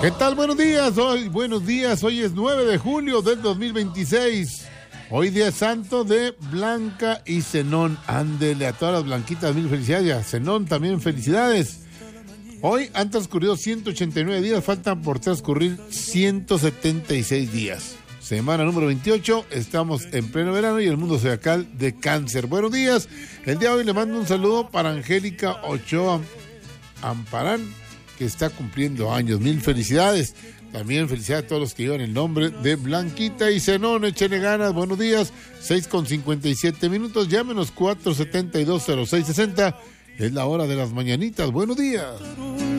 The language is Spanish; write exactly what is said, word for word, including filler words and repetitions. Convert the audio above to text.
¿Qué tal? Buenos días, hoy, buenos días, hoy es nueve de julio del dos mil veintiséis. Hoy día santo de Blanca y Zenón. Ándele a todas las blanquitas, mil felicidades. Y a Zenón también felicidades. Hoy han transcurrido ciento ochenta y nueve días, faltan por transcurrir ciento setenta y seis días. Semana número veintiocho, estamos en pleno verano y el mundo zodiacal de Cáncer. Buenos días, el día de hoy le mando un saludo para Angélica Ochoa Amparán, que está cumpliendo años. Mil felicidades. También felicidades a todos los que llevan el nombre de Blanquita y Zenón. Échenle ganas. Buenos días. seis con cincuenta y siete minutos. Llámenos cuatro siete dos cero seis seis cero. Es la hora de las mañanitas. Buenos días.